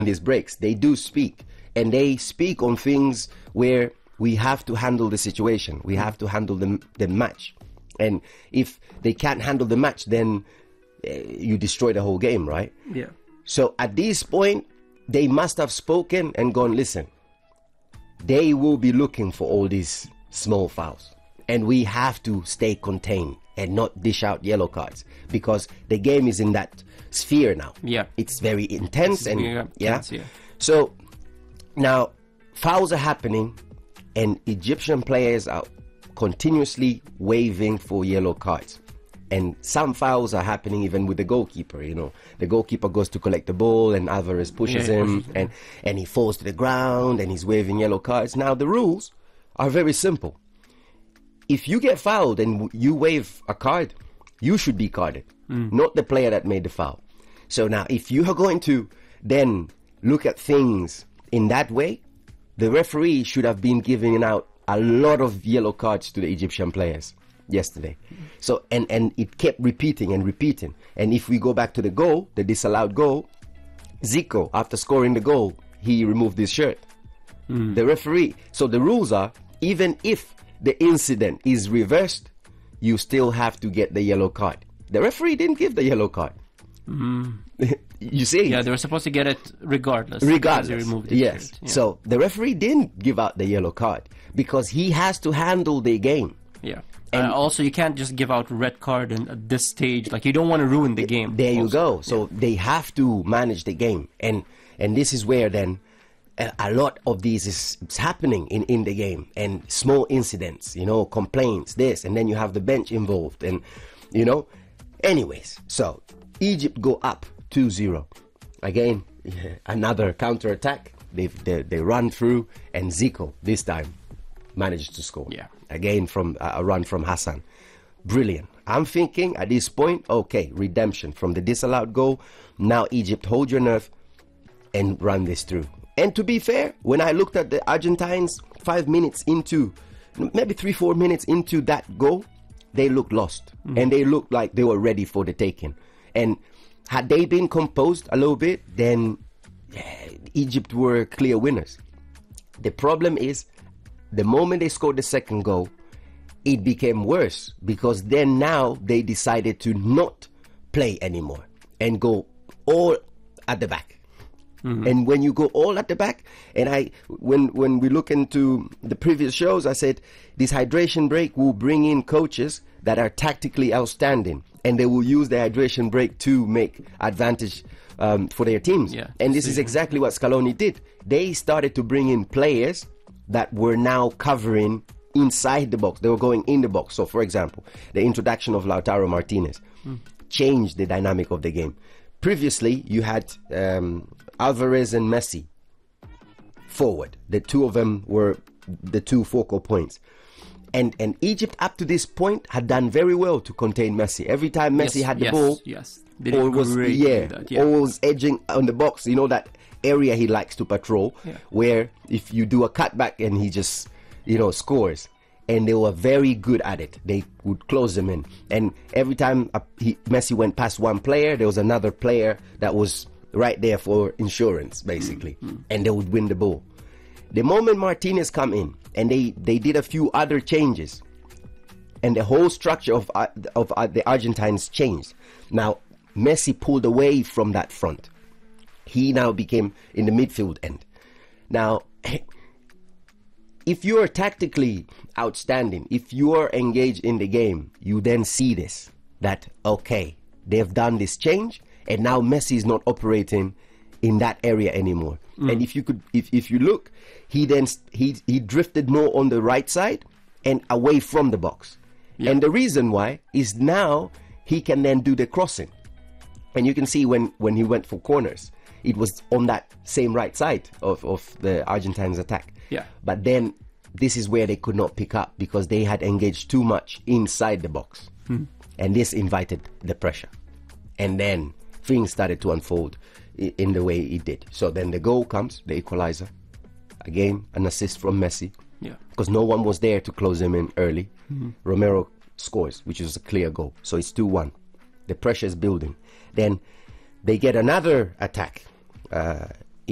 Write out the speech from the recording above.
these breaks, they do speak, and they speak on things where we have to handle the situation. We have to handle the match. And if they can't handle the match, then you destroy the whole game, right? Yeah. So at this point, they must have spoken and gone, listen, they will be looking for all these small fouls. And we have to stay contained and not dish out yellow cards, because the game is in that sphere now. Yeah. It's very intense. Yeah. So now fouls are happening, and Egyptian players are continuously waving for yellow cards. And some fouls are happening even with the goalkeeper. You know, the goalkeeper goes to collect the ball, and Alvarez pushes him, and he falls to the ground, and he's waving yellow cards. Now the rules are very simple. If you get fouled and you wave a card, you should be carded, not the player that made the foul. So now, if you are going to then look at things in that way, the referee should have been giving out a lot of yellow cards to the Egyptian players yesterday. So, and it kept repeating and repeating. And if we go back to the goal, the disallowed goal, Zico, after scoring the goal, he removed his shirt. The referee. So the rules are, even if the incident is reversed, you still have to get the yellow card. The referee didn't give the yellow card. You see? Yeah, they were supposed to get it regardless. Regardless. They removed Yes. Yeah. So the referee didn't give out the yellow card because he has to handle the game. Yeah. And also, you can't just give out red card at this stage. Like, you don't want to ruin the game. There you go. So they have to manage the game. And this is where then a lot of these is happening in the game, and small incidents, you know, complaints, this, and then you have the bench involved, and, you know, anyways. So Egypt go up 2-0. Again, another counter-attack. They run through, and Zico this time managed to score. Yeah. Again from a run from Hassan. Brilliant. I'm thinking at this point, okay, redemption from the disallowed goal. Now Egypt, hold your nerve and run this through. And to be fair, when I looked at the Argentines 5 minutes into, maybe 3-4 minutes into that goal, they looked lost. And they looked like they were ready for the taking. And had they been composed a little bit, then Egypt were clear winners. The problem is, the moment they scored the second goal, it became worse, because then now they decided to not play anymore and go all at the back. And when you go all at the back, and when we look into the previous shows, I said this hydration break will bring in coaches that are tactically outstanding, and they will use the hydration break to make advantage for their teams. Yeah, and this is exactly what Scaloni did. They started to bring in players that were now covering inside the box. They were going in the box. So, for example, the introduction of Lautaro Martinez changed the dynamic of the game. Previously, you had Alvarez and Messi forward. The two of them were the two focal points. And Egypt, up to this point, had done very well to contain Messi. Every time Messi had the ball, they did great at that. or was edging on the box, you know, that area he likes to patrol, where if you do a cutback and he just, you know, scores. And they were very good at it. They would close them in. And every time Messi went past one player, there was another player that was right there for insurance, basically. And they would win the ball. The moment Martinez come in, and they did a few other changes, and the whole structure of the Argentines changed. Now, Messi pulled away from that front. He now became in the midfield end. Now, if you are tactically outstanding, if you are engaged in the game, you then see this, that, okay, they've done this change, and now Messi is not operating in that area anymore. And if you look, he drifted more on the right side and away from the box. And the reason why is now he can then do the crossing. And you can see when he went for corners, it was on that same right side of the Argentines' attack. Yeah. But then this is where they could not pick up, because they had engaged too much inside the box. And this invited the pressure. And then things started to unfold in the way it did. So then the goal comes, the equalizer. Again, an assist from Messi. Yeah. Because no one was there to close him in early. Romero scores, which is a clear goal. So it's 2-1. The pressure is building. Then they get another attack.